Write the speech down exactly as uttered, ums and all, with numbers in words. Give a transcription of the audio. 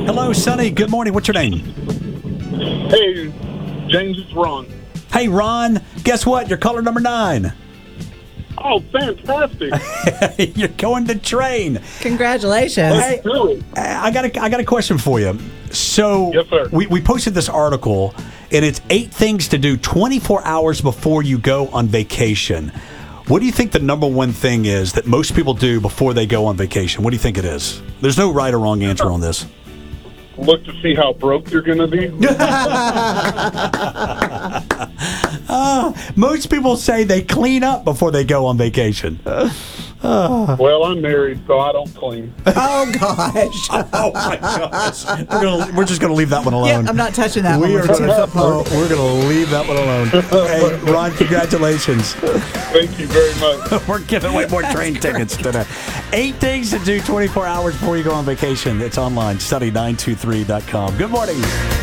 Hello, Sonny. Good morning. What's your name? Hey, James, it's Ron. Hey, Ron. Guess what? You're caller number nine. Oh, fantastic. You're going to train. Congratulations. Hey, Do it. I got a, I got a question for you. So Yes, sir. we, we posted this article, and it's eight things to do twenty-four hours before you go on vacation. What do you think the number one thing is that most people do before they go on vacation? What do you think it is? There's no right or wrong answer on this. Look to see how broke you're going to be. Uh, most people say they clean up before they go on vacation. Well, I'm married, so I don't clean. Oh, gosh. Oh my gosh! We're gonna we're just gonna leave that one alone. Yeah, I'm not touching that we one. are We're ten gonna, foot pole. we're gonna leave that one alone. Hey, Ron, congratulations! Thank you very much. We're giving away more train tickets today. Eight things to do twenty-four hours before you go on vacation. It's online. study nine two three dot com. Good morning.